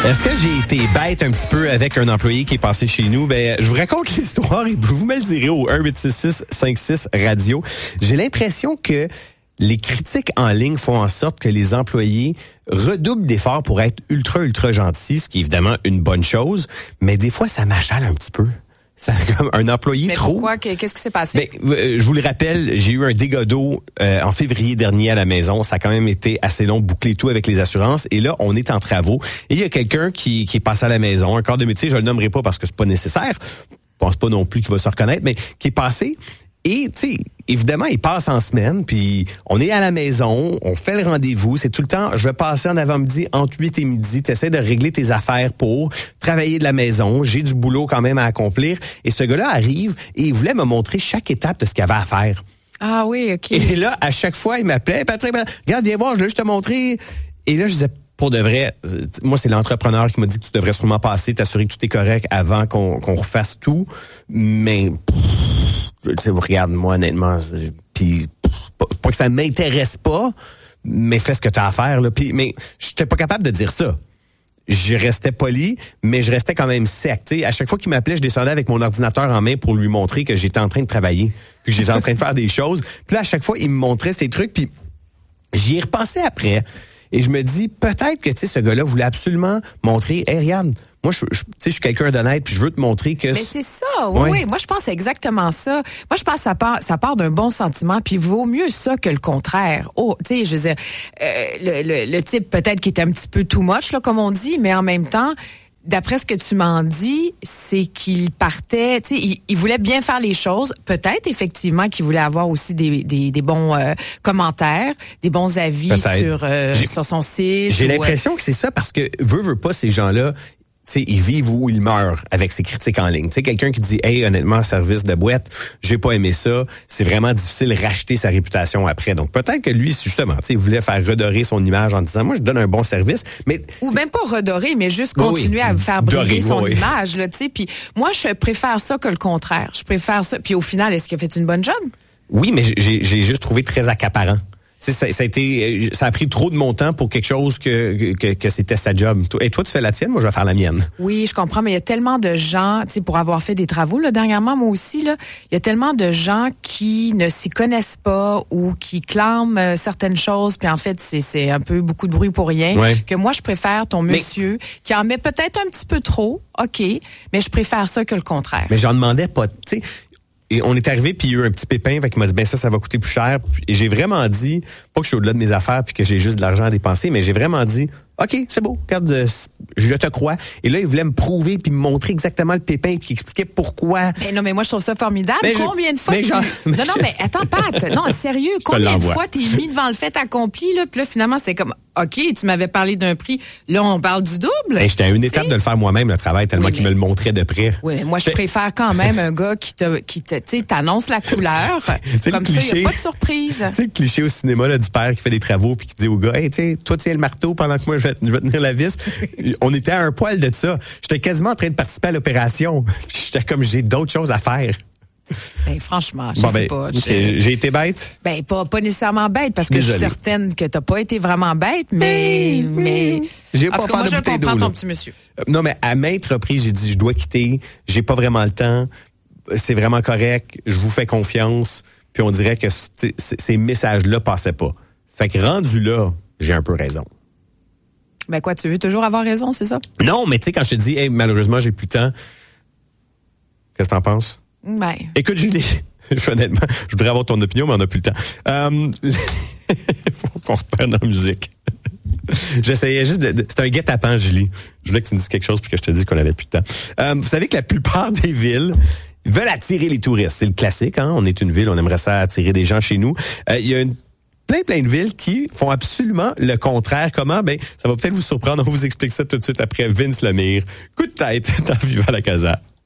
Est-ce que j'ai été bête un petit peu avec un employé qui est passé chez nous? Je vous raconte l'histoire et vous me le direz au 1-866-56-radio. J'ai l'impression que les critiques en ligne font en sorte que les employés redoublent d'efforts pour être ultra gentils, ce qui est évidemment une bonne chose, mais des fois, ça m'achale un petit peu. C'est comme un employé mais trop. Pourquoi? Qu'est-ce qui s'est passé? Je vous le rappelle, j'ai eu un dégât d'eau en février dernier à la maison. Ça a quand même été assez long, bouclé tout avec les assurances. Et là, on est en travaux. Et il y a quelqu'un qui est passé à la maison, un corps de métier, je le nommerai pas parce que c'est pas nécessaire. Je pense pas non plus qu'il va se reconnaître, mais qui est passé. Et, tu sais, évidemment, il passe en semaine, puis on est à la maison, on fait le rendez-vous. C'est tout le temps, je vais passer en avant-midi, entre 8 et midi. Tu essaies de régler tes affaires pour travailler de la maison. J'ai du boulot quand même à accomplir. Et ce gars-là arrive et il voulait me montrer chaque étape de ce qu'il avait à faire. Ah oui, OK. Et là, à chaque fois, il m'appelait, Patrick, regarde, viens voir, je vais juste te montrer. Et là, je disais, pour de vrai, moi, c'est l'entrepreneur qui m'a dit que tu devrais sûrement passer, t'assurer que tout est correct avant qu'on refasse tout. Mais... tu sais, regarde, moi, honnêtement, puis pas que ça m'intéresse pas, mais fais ce que tu as à faire, là. Mais j'étais pas capable de dire ça. Je restais poli, mais je restais quand même sec. Tu sais, à chaque fois qu'il m'appelait, je descendais avec mon ordinateur en main pour lui montrer que j'étais en train de travailler, puis que j'étais en train de faire des choses. Puis là, à chaque fois, il me montrait ces trucs, puis j'y ai repensé après. Et je me dis, peut-être que, tu sais, ce gars-là voulait absolument montrer, hey, Rianne, moi, je suis quelqu'un d'honnête, puis je veux te montrer que... Mais c'est ça, oui. Moi, je pense que c'est exactement ça. Moi, je pense que ça part d'un bon sentiment, puis vaut mieux ça que le contraire. Oh, tu sais, je veux dire, le type peut-être qui était un petit peu too much, là, comme on dit, mais en même temps... D'après ce que tu m'en dis, c'est qu'il partait, tu sais, il voulait bien faire les choses. Peut-être, effectivement, qu'il voulait avoir aussi des bons commentaires, des bons avis sur son site. J'ai l'impression que c'est ça parce que veut pas ces gens-là, tu sais, ils vivent ou ils meurent avec ces critiques en ligne. Tu sais, quelqu'un qui dit, hey, honnêtement, service de boîte, j'ai pas aimé ça. C'est vraiment difficile de racheter sa réputation après. Donc, peut-être que lui, justement, tu sais, il voulait faire redorer son image en disant, moi, je donne un bon service, mais... Ou même pas redorer, mais juste continuer à faire briller son image, là, tu sais. Puis moi, je préfère ça que le contraire. Je préfère ça. Puis au final, est-ce qu'il a fait une bonne job? Oui, mais j'ai juste trouvé très accaparant. Ça a pris trop de mon temps pour quelque chose que c'était sa job. Et toi, tu fais la tienne, moi, je vais faire la mienne. Oui, je comprends, mais il y a tellement de gens, tu sais, pour avoir fait des travaux, là, dernièrement, moi aussi, là, il y a tellement de gens qui ne s'y connaissent pas ou qui clament certaines choses, puis en fait, c'est un peu beaucoup de bruit pour rien, que moi, je préfère ton monsieur qui en met peut-être un petit peu trop, OK, mais je préfère ça que le contraire. Mais j'en demandais pas, tu sais... Et on est arrivé, puis il y a eu un petit pépin, fait qu'il m'a dit, ça va coûter plus cher. Et j'ai vraiment dit, pas que je suis au-delà de mes affaires puis que j'ai juste de l'argent à dépenser, mais j'ai vraiment dit, OK, c'est beau, regarde, je te crois. Et là, il voulait me prouver puis me montrer exactement le pépin puis expliquer pourquoi. Mais non, mais moi, je trouve ça formidable. Combien de fois Non, mais attends, Pat, non, sérieux, combien de fois t'es mis devant le fait accompli, là, puis là, finalement, c'est comme, OK, tu m'avais parlé d'un prix, là, on parle du double. J'étais à une étape de le faire moi-même, le travail, tellement qu'il me le montrait de près. Oui, mais moi, je préfère quand même un gars qui t'annonce la couleur. Comme ça, il n'y a pas de surprise. Tu sais, le cliché au cinéma, là, du père qui fait des travaux puis qui dit au gars, hey, tu sais, toi, tiens le marteau pendant que moi, je vais tenir la vis. On était à un poil de ça. J'étais quasiment en train de participer à l'opération. J'étais comme, j'ai d'autres choses à faire. Ben, franchement, je sais pas. J'ai été bête? Ben, pas nécessairement bête, parce que je suis certaine que t'as pas été vraiment bête, mais... J'ai pas fait de bouteille d'eau. Moi, je comprends ton petit monsieur. Non, mais à maintes reprises, j'ai dit, je dois quitter. J'ai pas vraiment le temps. C'est vraiment correct. Je vous fais confiance. Puis on dirait que ces messages-là passaient pas. Fait que rendu là, j'ai un peu raison. Ben quoi, tu veux toujours avoir raison, c'est ça? Non, mais tu sais, quand je te dis, hey, malheureusement, j'ai plus le temps, qu'est-ce que t'en penses? Ben. Écoute, Julie, honnêtement, je voudrais avoir ton opinion, mais on n'a plus le temps. Faut qu'on reprenne la musique. J'essayais juste c'était un guet-apens, Julie. Je voulais que tu me dises quelque chose puis que je te dise qu'on avait plus de temps. Vous savez que la plupart des villes veulent attirer les touristes. C'est le classique, hein? On est une ville, on aimerait ça attirer des gens chez nous. Il y a plein de villes qui font absolument le contraire. Comment? Ben, ça va peut-être vous surprendre. On vous explique ça tout de suite après Vince Lemire. Coup de tête dans Viva la Casa.